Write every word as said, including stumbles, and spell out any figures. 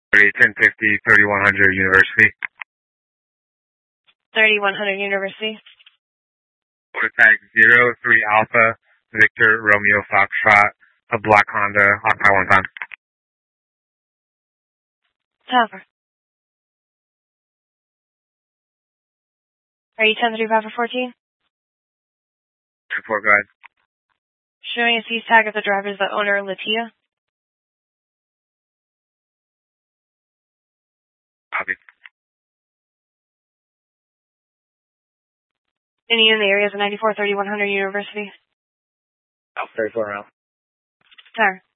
ten fifty, thirty-one hundred University. thirty-one hundred University. Order tag zero three Alpha, Victor Romeo Foxtrot, a black Honda, occupy one time. Tower. Are you ten three Papa fourteen? Report, go ahead. Showing a seize tag of the driver is the owner, Latia. Copy. Any in the areas of ninety-four, thirty-one hundred University? Oh, thirty-four around. Tower.